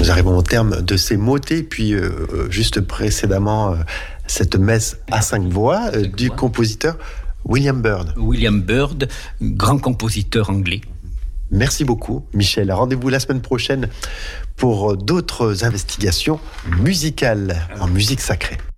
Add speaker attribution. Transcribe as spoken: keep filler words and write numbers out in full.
Speaker 1: Nous arrivons au terme de ces motets, puis euh, juste précédemment, euh, cette messe à cinq voix euh, du compositeur William Byrd.
Speaker 2: William Byrd, grand compositeur anglais.
Speaker 1: Merci beaucoup, Michel. Rendez-vous la semaine prochaine pour d'autres investigations musicales en musique sacrée.